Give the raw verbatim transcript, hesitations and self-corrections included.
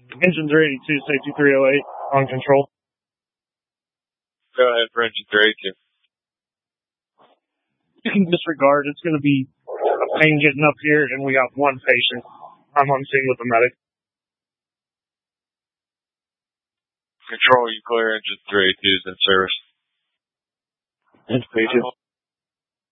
Engine three eighty-two, safety three oh eight, on control. Go ahead for engine three eighty-two. You can disregard. It's going to be a pain getting up here, and we got one patient. I'm on scene with the medic. Control, you clear engine three eighty-two is in service. Engine patient.